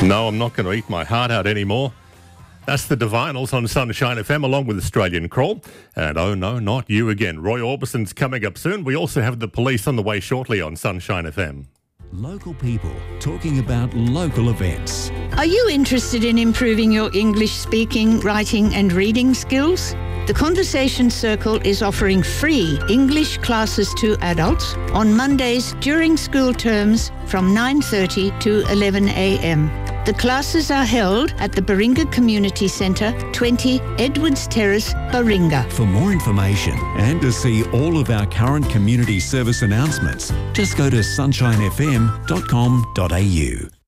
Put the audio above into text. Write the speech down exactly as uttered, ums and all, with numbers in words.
No, I'm not going to eat my heart out anymore. That's the Divinals on Sunshine F M along with Australian Crawl. And oh no, not you again. Roy Orbison's coming up soon. We also have the Police on the way shortly on Sunshine F M. Local people talking about local events. Are you interested in improving your English speaking, writing and reading skills? The Conversation Circle is offering free English classes to adults on Mondays during school terms from nine thirty to eleven a m. The classes are held at the Baringa Community Centre, twenty Edwards Terrace, Baringa. For more information and to see all of our current community service announcements, just go to sunshine f m dot com dot a u.